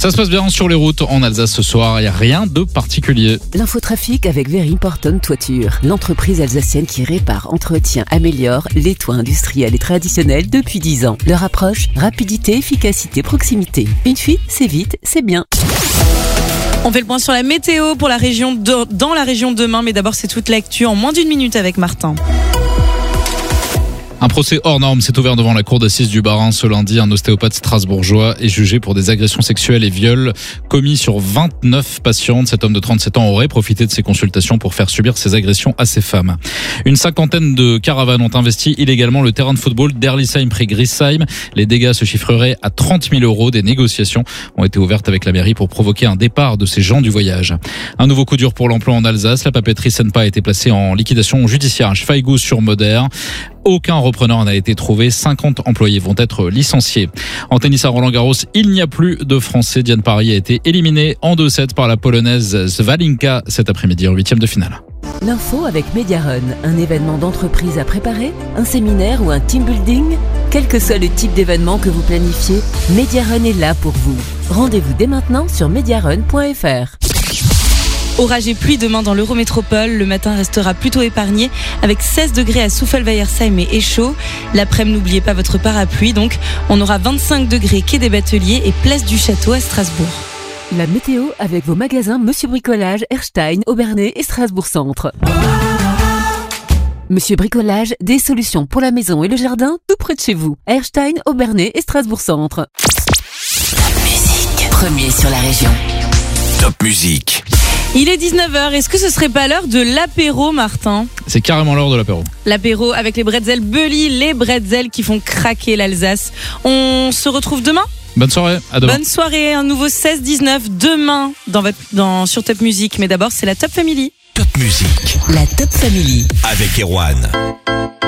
Ça se passe bien sur les routes en Alsace ce soir, il n'y a rien de particulier. L'infotrafic avec Very Important Toiture, l'entreprise alsacienne qui répare, entretient, améliore les toits industriels et traditionnels depuis 10 ans. Leur approche, rapidité, efficacité, proximité. Une fuite, c'est vite, c'est bien. On fait le point sur la météo pour la région dans la région demain, mais d'abord c'est toute l'actu en moins d'1 minute avec Martin. Un procès hors norme s'est ouvert devant la cour d'assises du Bas-Rhin ce lundi. Un ostéopathe strasbourgeois est jugé pour des agressions sexuelles et viols commis sur 29 patientes. Cet homme de 37 ans aurait profité de ses consultations pour faire subir ces agressions à ces femmes. Une cinquantaine de caravanes ont investi illégalement le terrain de football d'Herlisheim près Griesheim. Les dégâts se chiffreraient à 30 000 €. Des négociations ont été ouvertes avec la mairie pour provoquer un départ de ces gens du voyage. Un nouveau coup dur pour l'emploi en Alsace. La papeterie Senpa a été placée en liquidation judiciaire à Schweighouse-sur-Moder. Aucun repreneur n'a été trouvé. 50 employés vont être licenciés. En tennis à Roland-Garros, il n'y a plus de Français. Diane Parry a été éliminée en 2-7 par la Polonaise Swalinka cet après-midi en 8e de finale. L'info avec Mediarun, un événement d'entreprise à préparer, un séminaire ou un team building. Quel que soit le type d'événement que vous planifiez, Mediarun est là pour vous. Rendez-vous dès maintenant sur mediarun.fr. Orage et pluie demain dans l'Eurométropole. Le matin restera plutôt épargné avec 16 degrés à Souffelweyersheim et Échaud. L'après-midi, n'oubliez pas votre parapluie. Donc, on aura 25 degrés quai des Bateliers et place du Château à Strasbourg. La météo avec vos magasins Monsieur Bricolage, Erstein, Aubernais et Strasbourg Centre. Monsieur Bricolage, des solutions pour la maison et le jardin tout près de chez vous. Erstein, Aubernais et Strasbourg Centre. Top Musique, premier sur la région. Top Musique. Il est 19h, est-ce que ce serait pas l'heure de l'apéro, Martin ? C'est carrément l'heure de l'apéro. L'apéro avec les bretzels Bully, les bretzels qui font craquer l'Alsace. On se retrouve demain ? Bonne soirée, à demain. Bonne soirée, un nouveau 16-19 demain sur Top Musique. Mais d'abord, c'est la Top Family. Top Musique. La Top Family. Avec Erwan.